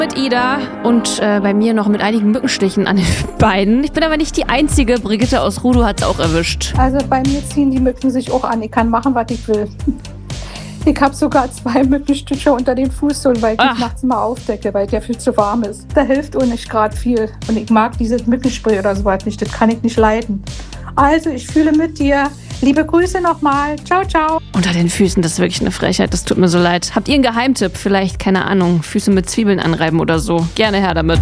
Mit Ida und bei mir noch mit einigen Mückenstichen an den Beinen. Ich bin aber nicht die Einzige. Brigitte aus Rudow hat es auch erwischt. Also bei mir ziehen die Mücken sich auch an. Ich kann machen, was ich will. Ich habe sogar 2 Mückenstiche unter den Fußsohlen, weil ich mich nachts mal aufdecke, weil der viel zu warm ist. Da hilft auch nicht gerade viel. Und ich mag dieses Mückenspray oder so was nicht. Das kann ich nicht leiden. Also ich fühle mit dir. Liebe Grüße nochmal. Ciao, ciao. Unter den Füßen, das ist wirklich eine Frechheit. Das tut mir so leid. Habt ihr einen Geheimtipp? Vielleicht, keine Ahnung, Füße mit Zwiebeln anreiben oder so? Gerne her damit.